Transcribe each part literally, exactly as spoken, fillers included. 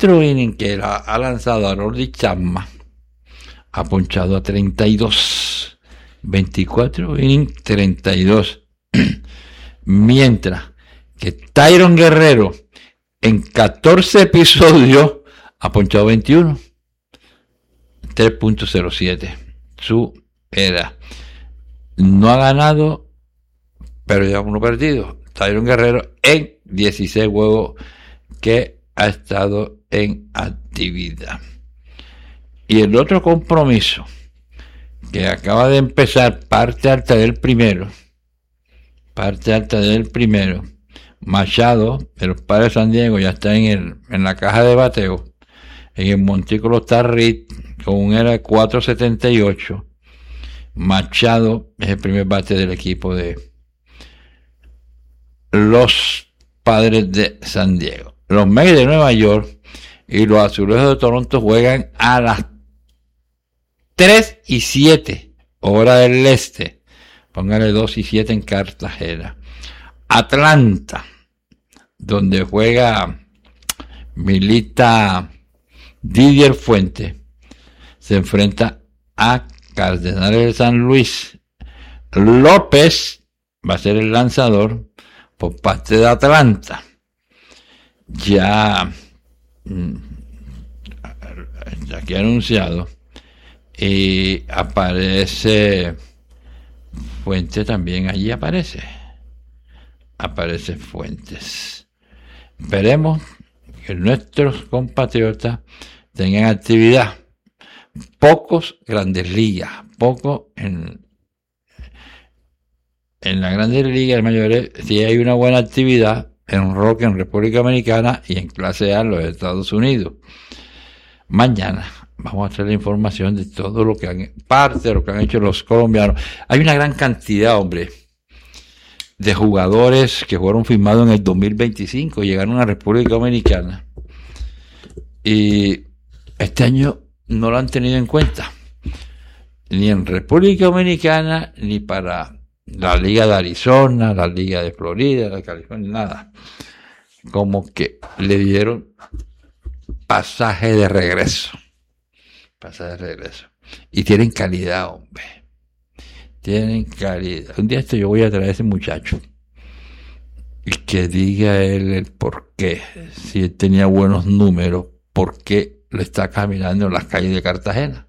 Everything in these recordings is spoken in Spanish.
cuatro innings que la, ha lanzado Aroldis Chapman, ha ponchado a treinta y dos. veinticuatro innings, treinta y dos. Mientras que Tyron Guerrero en catorce episodios ha ponchado veintiuno. tres punto cero siete. Su era. No ha ganado, pero ya uno perdido. Tyron Guerrero en dieciséis juegos que ha estado en actividad. Y el otro compromiso que acaba de empezar, parte alta del primero, parte alta del primero, Machado, de los Padres de San Diego, ya está en el en la caja de bateo. En el montículo está Reed con un era de cuatro setenta y ocho. Machado es el primer bate del equipo de los Padres de San Diego. Los Mets de Nueva York y los Azulejos de Toronto juegan a las tres y siete, hora del este. Póngale dos y siete en Cartagena. Atlanta, donde juega milita Didier Fuentes, se enfrenta a Cardenales de San Luis. López va a ser el lanzador por parte de Atlanta. Ya, ya que anunciado, y aparece Fuentes también, allí aparece. Aparece Fuentes. Esperemos que nuestros compatriotas tengan actividad. Pocos Grandes Ligas, pocos en, en la Grandes Ligas, el mayor, si hay una buena actividad en rock en República Dominicana y en clase A en los Estados Unidos. Mañana vamos a traer la información de todo lo que han, parte de lo que han hecho los colombianos. Hay una gran cantidad, hombre, de jugadores que fueron firmados en el dos mil veinticinco, llegaron a República Dominicana y este año no lo han tenido en cuenta, ni en República Dominicana, ni para la Liga de Arizona, la Liga de Florida, la de California, nada. Como que le dieron pasaje de regreso, pasaje de regreso, y tienen calidad, hombre. Tienen calidad. Un día esto yo voy a traer a ese muchacho y que diga él el por qué, si él tenía buenos números, por qué le está caminando en las calles de Cartagena.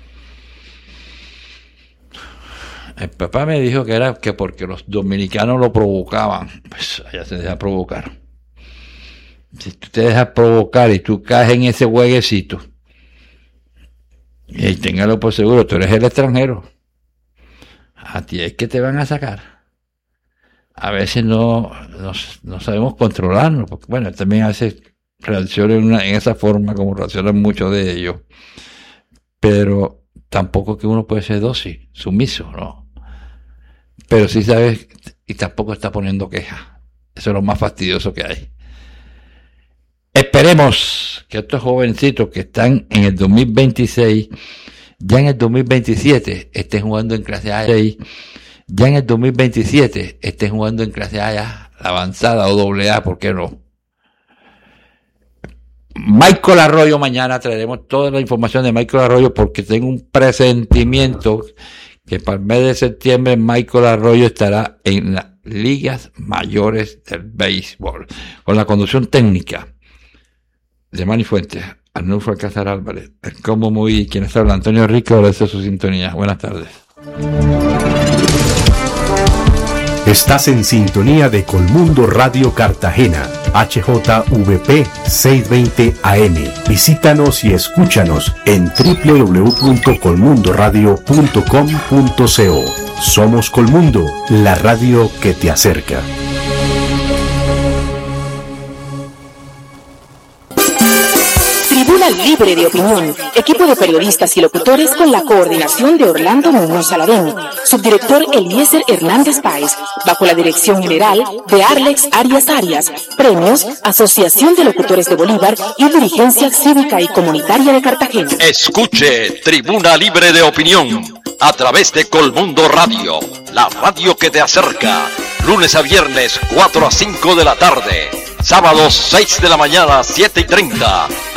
El papá me dijo que era que porque los dominicanos lo provocaban. Pues allá se deja provocar. Si tú te dejas provocar y tú caes en ese jueguecito, y téngalo por seguro, tú eres el extranjero. A ti es que te van a sacar. A veces no, no, no sabemos controlarnos, porque bueno, también hace reacciones en, una, en esa forma como reaccionan muchos de ellos. Pero tampoco que uno puede ser dócil, sumiso, ¿no? Pero sí sabes, y tampoco está poniendo queja. Eso es lo más fastidioso que hay. Esperemos que estos jovencitos que están en el dos mil veintiséis, ya en el dos mil veintisiete estén jugando en clase A, ya en el dos mil veintisiete estén jugando en clase A, ya, la avanzada o doble A, ¿por qué no? Michael Arroyo, mañana traeremos toda la información de Michael Arroyo porque tengo un presentimiento que para el mes de septiembre Michael Arroyo estará en las ligas mayores del béisbol con la conducción técnica de Manny Fuentes, Arnulfo Alcázar Álvarez, el Como Muy, quien está hablando, Antonio Rico, agradece su sintonía. Buenas tardes. Estás en sintonía de Colmundo Radio Cartagena, H J V P seiscientos veinte A M. Visítanos y escúchanos en doble u doble u doble u punto colmundo radio punto com punto co. Somos Colmundo, la radio que te acerca. Tribuna Libre de Opinión, equipo de periodistas y locutores con la coordinación de Orlando Muñoz Saladín, subdirector Eliezer Hernández Páez, bajo la dirección general de Arlex Arias Arias, premios Asociación de Locutores de Bolívar y Dirigencia Cívica y Comunitaria de Cartagena. Escuche Tribuna Libre de Opinión a través de Colmundo Radio, la radio que te acerca, lunes a viernes cuatro a cinco de la tarde, sábados seis de la mañana siete y treinta.